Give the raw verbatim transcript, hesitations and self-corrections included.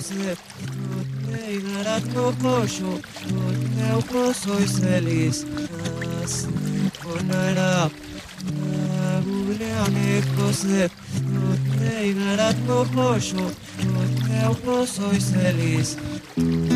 Joseph, Notei Garato Kosho, Noteu Kosois Elis, Konara, Buleane Joseph, Notei Garato Kosho, Noteu Kosois Elis.